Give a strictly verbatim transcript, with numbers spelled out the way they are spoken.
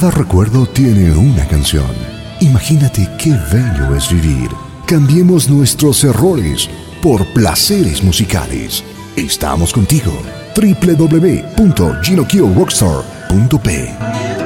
Cada recuerdo tiene una canción. Imagínate qué bello es vivir. Cambiemos nuestros errores por placeres musicales. Estamos contigo. doble u doble u doble u punto ginokio rockstar punto pe